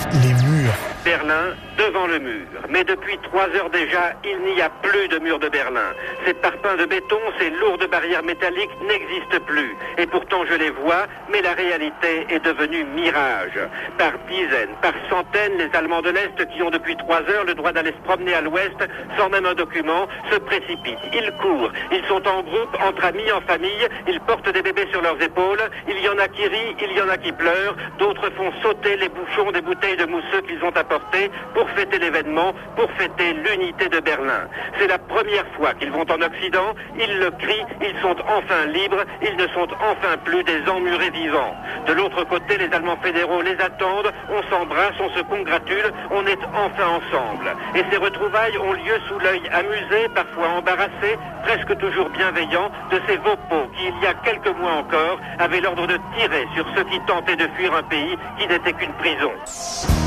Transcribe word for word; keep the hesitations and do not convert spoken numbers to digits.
les murs. Berlin, devant le mur. Mais depuis trois heures déjà, il n'y a plus de mur de Berlin. Ces parpaings de béton, ces lourdes barrières métalliques n'existent plus. Et pourtant je les vois, mais la réalité est devenue mirage. Par dizaines, par centaines, les Allemands de l'Est qui ont depuis trois heures le droit d'aller se promener à l'Ouest sans même un document, se précipitent. Ils courent, ils sont en groupe, entre amis, en famille, ils portent des bébés sur leurs épaules, il y en a qui rient, il y en a qui pleurent, d'autres font sauter les bouchons des bouteilles de mousseux qu'ils ont apportées pour fêter l'événement, pour fêter l'unité de Berlin. C'est la première fois qu'ils vont en Occident, ils le crient, ils sont enfin libres, ils ne sont enfin plus des emmurés vivants. De l'autre côté, les Allemands fédéraux les attendent, on s'embrasse, on se congratule, on est enfin ensemble. Et ces retrouvailles ont lieu sous l'œil amusé, parfois embarrassé, presque toujours bienveillant, de ces Vaupeaux qui, il y a quelques mois encore, avaient l'ordre de tirer sur ceux qui tentaient de fuir un pays qui n'était qu'une prison.